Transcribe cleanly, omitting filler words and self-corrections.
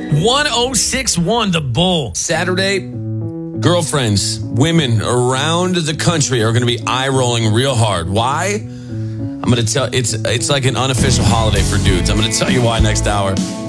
1061, the Bull. Saturday, girlfriends, women around the country are going to be eye rolling real hard. Why? I'm going to tell it's like an unofficial holiday for dudes. I'm going to tell you why next hour.